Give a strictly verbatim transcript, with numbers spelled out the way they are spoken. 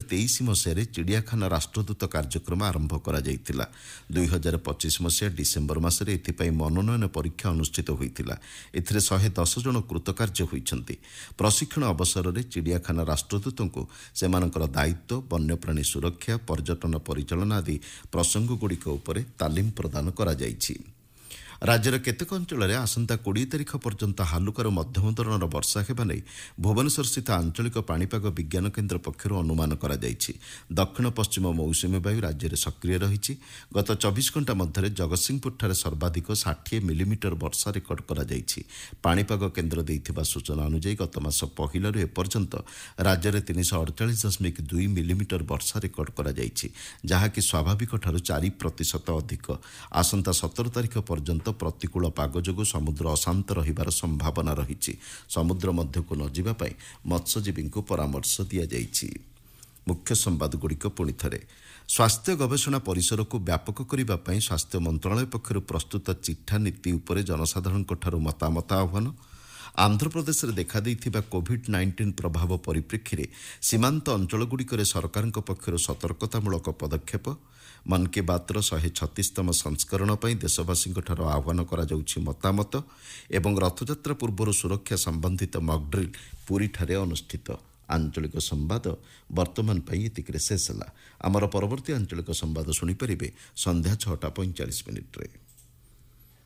ତେଇଶ ମସିହାରେ ଚିଡ଼ିଆଖାନା ରାଷ୍ଟ୍ରଦୂତ କାର୍ଯ୍ୟକ୍ରମ ଆରମ୍ଭ କରାଯାଇଥିଲା। ଦୁଇ ହଜାର ପଚିଶ ମସିହା ଡିସେମ୍ବର ମାସରେ ଏଥିପାଇଁ ମନୋନୟନ ପରୀକ୍ଷା ଅନୁଷ୍ଠିତ ହୋଇଥିଲା। ଏଥିରେ ଶହେ ଦଶ ଜଣ କୃତକାର୍ଯ୍ୟ ହୋଇଛନ୍ତି। ପ୍ରଶିକ୍ଷଣ ଅବସରରେ ଚିଡ଼ିଆଖାନା ରାଷ୍ଟ୍ରଦୂତଙ୍କୁ ସେମାନଙ୍କର ଦାୟିତ୍ୱ, ବନ୍ୟପ୍ରାଣୀ ସୁରକ୍ଷା, ପର୍ଯ୍ୟଟନ ପରିଚାଳନା ଆଦି ପ୍ରସଙ୍ଗଗୁଡ଼ିକ ଉପରେ ତାଲିମ ପ୍ରଦାନ କରାଯାଇଛି। ରାଜ୍ୟର କେତେକ ଅଞ୍ଚଳରେ ଆସନ୍ତା କୋଡ଼ିଏ ତାରିଖ ପର୍ଯ୍ୟନ୍ତ ହାଲୁକାରୁ ମଧ୍ୟମ ଧରଣର ବର୍ଷା ହେବା ନେଇ ଭୁବନେଶ୍ୱରସ୍ଥିତ ଆଞ୍ଚଳିକ ପାଣିପାଗ ବିଜ୍ଞାନ କେନ୍ଦ୍ର ପକ୍ଷରୁ ଅନୁମାନ କରାଯାଇଛି। ଦକ୍ଷିଣ ପଶ୍ଚିମ ମୌସୁମୀ ବାୟୁ ରାଜ୍ୟରେ ସକ୍ରିୟ ରହିଛି। ଗତ ଚବିଶ ଘଣ୍ଟା ମଧ୍ୟରେ ଜଗତସିଂହପୁରଠାରେ ସର୍ବାଧିକ ଷାଠିଏ ମିଲିମିଟର ବର୍ଷା ରେକର୍ଡ କରାଯାଇଛି। ପାଣିପାଗ କେନ୍ଦ୍ର ଦେଇଥିବା ସୂଚନା ଅନୁଯାୟୀ ଗତ ମାସ ପହିଲାରୁ ଏପର୍ଯ୍ୟନ୍ତ ରାଜ୍ୟରେ ତିନିଶହ ଅଡ଼ଚାଳିଶ ଦଶମିକ ଦୁଇ ମିଲିମିଟର ବର୍ଷା ରେକର୍ଡ କରାଯାଇଛି, ଯାହାକି ସ୍ୱାଭାବିକଠାରୁ ଚାରି ପ୍ରତିଶତ ଅଧିକ। ଆସନ୍ତା ସତର ତାରିଖ ପର୍ଯ୍ୟନ୍ତ ପ୍ରତିକୂଳ ପାଗ ଯୋଗୁଁ ସମୁଦ୍ର ଅଶାନ୍ତ ରହିବାର ସମ୍ଭାବନା ରହିଛି। ସମୁଦ୍ର ମଧ୍ୟକୁ ନ ଯିବା ପାଇଁ ମତ୍ସ୍ୟଜୀବୀଙ୍କୁ ପରାମର୍ଶ ଦିଆଯାଇଛି। ମୁଖ୍ୟ ସମ୍ବାଦଗୁଡ଼ିକ ପୁଣି ଥରେ। ସ୍ୱାସ୍ଥ୍ୟ ଗବେଷଣା ପରିସରକୁ ବ୍ୟାପକ କରିବା ପାଇଁ ସ୍ୱାସ୍ଥ୍ୟ ମନ୍ତ୍ରଣାଳୟ ପକ୍ଷରୁ ପ୍ରସ୍ତୁତ ଚିଠା ନୀତି ଉପରେ ଜନସାଧାରଣଙ୍କଠାରୁ ମତାମତ ଆହ୍ୱାନ। ଆନ୍ଧ୍ରପ୍ରଦେଶରେ ଦେଖାଦେଇଥିବା କୋଭିଡ୍ ନାଇଣ୍ଟିନ୍ ପ୍ରଭାବ ପରିପ୍ରେକ୍ଷୀରେ ସୀମାନ୍ତ ଅଞ୍ଚଳଗୁଡ଼ିକରେ ସରକାରଙ୍କ ପକ୍ଷରୁ ସତର୍କତାମୂଳକ ପଦକ୍ଷେପ। ମନ୍ କି ବାତ୍ର ଶହେ ଛତିଶତମ ସଂସ୍କରଣ ପାଇଁ ଦେଶବାସୀଙ୍କଠାରୁ ଆହ୍ୱାନ କରାଯାଉଛି ମତାମତ ଏବଂ ରଥଯାତ୍ରା ପୂର୍ବରୁ ସୁରକ୍ଷା ସମ୍ବନ୍ଧିତ ମକ୍ଡ୍ରିଲ୍ ପୁରୀଠାରେ ଅନୁଷ୍ଠିତ। ଆଞ୍ଚଳିକ ସମ୍ବାଦ ବର୍ତ୍ତମାନ ପାଇଁ ଏତିକିରେ ଶେଷ ହେଲା। ଆମର ପରବର୍ତ୍ତୀ ଆଞ୍ଚଳିକ ସମ୍ବାଦ ଶୁଣିପାରିବେ ସନ୍ଧ୍ୟା ଛଅଟା ପଇଁଚାଳିଶ ମିନିଟ୍ରେ।